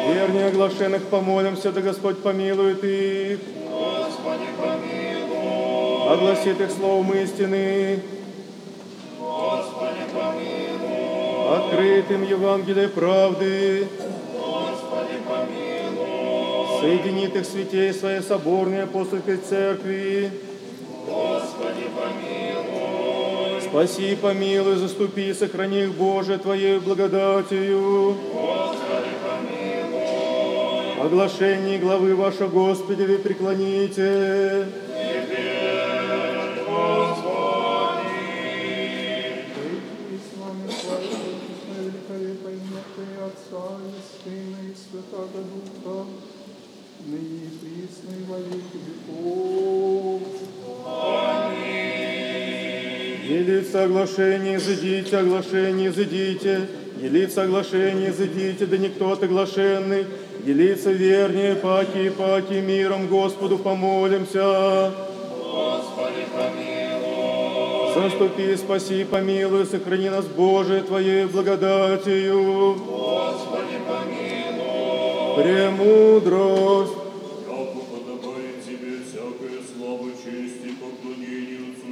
Вернее оглашенных помолимся, да Господь помилует их. Господи, помилуй. Огласит их словом истины. Господи, помилуй. Открыт им Евангелие правды. Господи, помилуй. Соединит их святей своей соборной апостольской церкви. Господи, помилуй. Спаси, помилуй, заступи, сохрани их, Боже, Твоей благодатью. Господи, помилуй. Оглашение главы вашего, Господи, вы преклоните. И с вами слава Божья, великолепия и Отца и Сына и Святаго Духа, ныне и присно и во веки веков. Елица оглашение, изыдите, оглашение, изыдите. Елица оглашение, изыдите, да никто от оглашенный. Елица вернее, паки и паки, миром Господу помолимся. Господи, помилуй. Заступи, спаси, помилуй, сохрани нас, Боже, Твоей благодатью. Господи, помилуй. Премудрость. Яко подобает тебе всякая слава, честь и поклонение Отцу